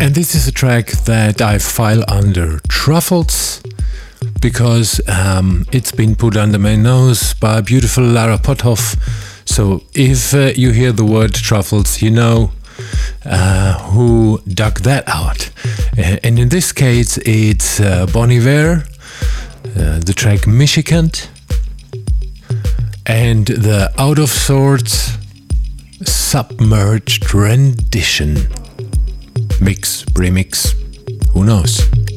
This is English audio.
And this is a track that I file under Truffles because it's been put under my nose by beautiful Lara Pothoff. So if you hear the word Truffles, you know who dug that out. And in this case, it's Bon Iver, the track Michigan, and the Out of Sorts Submerged Rendition. Mix, remix, who knows?